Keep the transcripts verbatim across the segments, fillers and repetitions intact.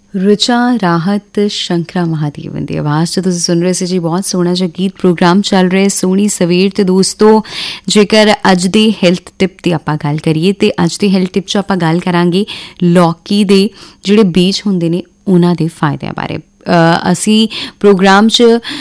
रुचा राहत शंकरा महादेवन की आवाज़ तो तुसीं सुन रहे थे जी। बहुत सोहना जिहा गीत प्रोग्राम चल रहा है सोहनी सवेर। तो दोस्तों जेकर अज दी हैल्थ टिप की आपां गल करिए तो अज दी हैल्थ टिप च आपां गल करांगे लौकी दे जिहड़े बीज हुंदे ने उन्हां दे फायदे बारे। असीं प्रोग्राम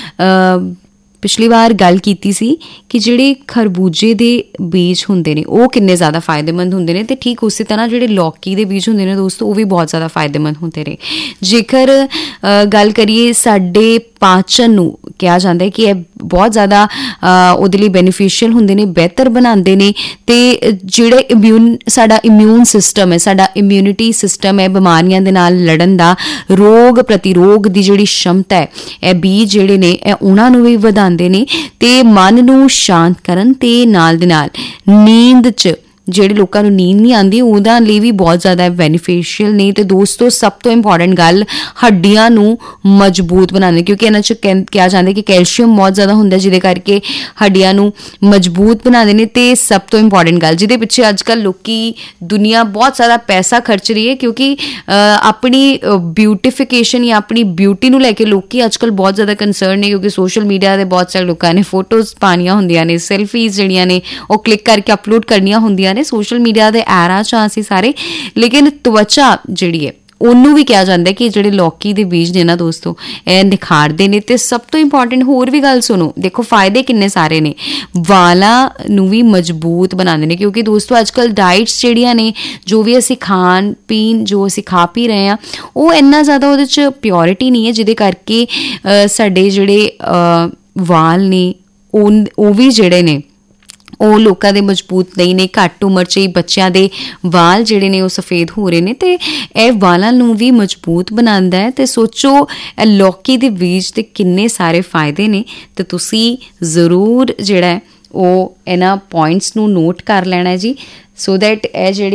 च पिछली बार गल कीती सी कि जिहड़े खरबूजे दे बीज हुंदे ने वो किन्ने ज़्यादा फायदेमंद हुंदे ने, ते ठीक उसी तरह जिहड़े लौकी दे बीज हुंदे ने दोस्तों वो भी बहुत ज़्यादा फायदेमंद हुंदे ने। जेकर गल करिए साडे पाचन नूं कहा जाता है कि यह बहुत ज़्यादा उहदे लई बेनीफिशियल हुंदे ने, बेहतर बनाते हैं। तो जिहड़े इम्यून साडा इम्यून सिस्टम है, साडा इम्यूनिटी सिस्टम है, बीमारियां दे नाल लड़न दा, रोग प्रतिरोग दी जिहड़ी क्षमता है, यह बीज जिहड़े ने उहनां नूं भी वधांदे ने ते मन नूं शांत करन ते नाल दे नाल नींद च ਜਿਹੜੇ ਲੋਕਾਂ ਨੂੰ ਨੀਂਦ ਨਹੀਂ ਆਉਂਦੀ ਉਹਦਾ ਲਈ ਵੀ ਬਹੁਤ ਜ਼ਿਆਦਾ ਬੈਨੀਫੀਸ਼ੀਅਲ ਨੇ। ਤੇ ਦੋਸਤੋ ਸਭ ਤੋਂ ਇੰਪੋਰਟੈਂਟ ਗੱਲ ਹੱਡੀਆਂ ਨੂੰ ਮਜ਼ਬੂਤ ਬਣਾਉਂਦੇ, ਕਿਉਂਕਿ ਇਹਨਾਂ 'ਚ ਕਿਹਾ ਜਾਂਦਾ ਕਿ ਕੈਲਸ਼ੀਅਮ ਬਹੁਤ ਜ਼ਿਆਦਾ ਹੁੰਦਾ ਜਿਹਦੇ ਕਰਕੇ ਹੱਡੀਆਂ ਨੂੰ ਮਜ਼ਬੂਤ ਬਣਾਉਂਦੇ ਨੇ। ਤੇ ਸਭ ਤੋਂ ਇੰਪੋਰਟੈਂਟ ਗੱਲ ਜਿਹਦੇ ਪਿੱਛੇ ਅੱਜ ਕੱਲ੍ਹ ਲੋਕੀ ਦੁਨੀਆ ਬਹੁਤ ਜ਼ਿਆਦਾ ਪੈਸਾ ਖਰਚ ਰਹੀ ਹੈ, ਕਿਉਂਕਿ ਆਪਣੀ ਬਿਊਟੀਫਿਕੇਸ਼ਨ ਜਾਂ ਆਪਣੀ ਬਿਊਟੀ ਨੂੰ ਲੈ ਕੇ ਲੋਕੀ ਅੱਜ ਕੱਲ੍ਹ ਬਹੁਤ ਜ਼ਿਆਦਾ ਕੰਸਰਨ ਨੇ, ਕਿਉਂਕਿ ਸੋਸ਼ਲ ਮੀਡੀਆ 'ਤੇ ਬਹੁਤ ਸਾਰੇ ਲੋਕਾਂ ਨੇ ਫੋਟੋਜ਼ ਪਾਉਣੀਆਂ ਹੁੰਦੀਆਂ ਨੇ, ਸੈਲਫੀਜ਼ ਜਿਹੜੀਆਂ ਨੇ ਉਹ ਕਲਿੱਕ ਕਰਕੇ ਅਪਲੋਡ ਕਰਨੀਆਂ ਹੁੰਦੀਆਂ ਨੇ सोशल मीडिया के एरा च असीं सारे। लेकिन त्वचा जिहड़ी है ਉਹਨੂੰ ਵੀ ਕਿਹਾ ਜਾਂਦਾ ਕਿ ਜਿਹੜੇ ਲੌਕੀ ਦੇ ਬੀਜ ਨੇ ਨਾ ਦੋਸਤੋ ਇਹ ਨਿਖਾਰਦੇ ਨੇ। ਤੇ ਸਭ ਤੋਂ ਇੰਪੋਰਟੈਂਟ ਹੋਰ ਵੀ ਗੱਲ ਸੁਣੋ, ਦੇਖੋ ਫਾਇਦੇ ਕਿੰਨੇ ਸਾਰੇ ਨੇ, ਵਾਲਾਂ ਨੂੰ ਵੀ ਮਜ਼ਬੂਤ ਬਣਾਉਂਦੇ ਨੇ। ਕਿਉਂਕਿ ਦੋਸਤੋ ਅੱਜ ਕੱਲ੍ਹ ਡਾਈਟਸ ਜਿਹੜੀਆਂ ਨੇ, ਜੋ ਵੀ ਅਸੀਂ ਖਾਣ ਪੀਣ ਜੋ ਅਸੀਂ ਖਾ ਪੀ ਰਹੇ ਹਾਂ ਉਹ ਇੰਨਾ ਜ਼ਿਆਦਾ ਉਹਦੇ 'ਚ ਪਿਓਰਿਟੀ ਨਹੀਂ ਹੈ, ਜਿਹਦੇ ਕਰਕੇ ਸਾਡੇ ਜਿਹੜੇ ਵਾਲ ਨੇ ਉਹ ਉਹ ਵੀ ਜਿਹੜੇ ਨੇ ਉਹ ਲੋਕਾਂ ਦੇ ਮਜ਼ਬੂਤ ਨਹੀਂ ਨੇ। ਘੱਟ ਉਮਰ 'ਚ ਹੀ ਬੱਚਿਆਂ ਦੇ ਵਾਲ ਜਿਹੜੇ ਨੇ ਉਹ ਸਫੇਦ ਹੋ ਰਹੇ ਨੇ ਤੇ ਇਹ ਵਾਲਾਂ ਨੂੰ ਵੀ ਮਜ਼ਬੂਤ ਬਣਾਉਂਦਾ ਹੈ। ਤੇ ਸੋਚੋ ਇਹ ਲੌਕੀ ਦੇ ਬੀਜ ਦੇ ਕਿੰਨੇ ਸਾਰੇ ਫਾਇਦੇ ਨੇ। ਤੇ ਤੁਸੀਂ ਜ਼ਰੂਰ ਜਿਹੜਾ ਉਹ ਇਹਨਾਂ ਪੁਆਇੰਟਸ ਨੂੰ ਨੋਟ ਕਰ ਲੈਣਾ ਜੀ, ਸੋ ਦੈਟ ਇਹ ਜਿਹੜੇ